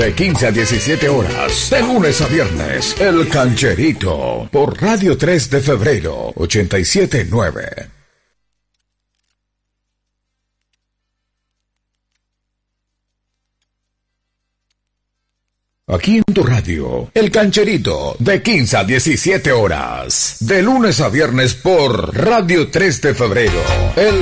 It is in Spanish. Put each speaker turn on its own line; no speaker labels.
De 15 a 17 horas, de lunes a viernes, El Cancherito, por Radio 3 de Febrero, 87.9. Aquí en tu radio, El Cancherito, de 15 a 17 horas, de lunes a viernes por Radio 3 de Febrero, El